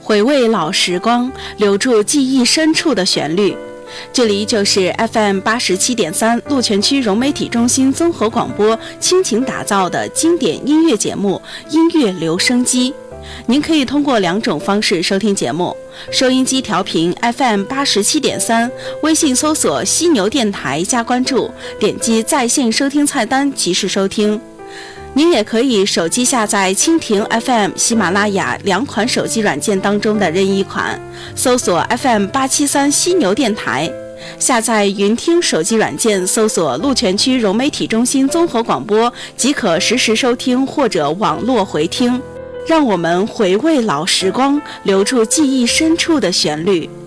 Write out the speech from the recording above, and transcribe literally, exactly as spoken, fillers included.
回味老时光，留住记忆深处的旋律。这里就是 F M 八十七点三鹿泉区融媒体中心综合广播倾情打造的经典音乐节目《音乐留声机》。您可以通过两种方式收听节目：收音机调频 F M 八十七点三，微信搜索犀牛电台加关注，点击在线收听菜单及时收听。您也可以手机下载蜻蜓 F M、喜马拉雅两款手机软件当中的任意一款，搜索 F M 八七三犀牛电台。下载云听手机软件，搜索鹿泉区融媒体中心综合广播，即可实时收听或者网络回听。让我们回味老时光，留住记忆深处的旋律。